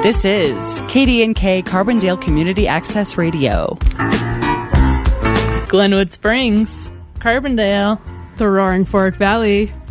This is KDNK Carbondale Community Access Radio. Glenwood Springs, Carbondale, the Roaring Fork Valley,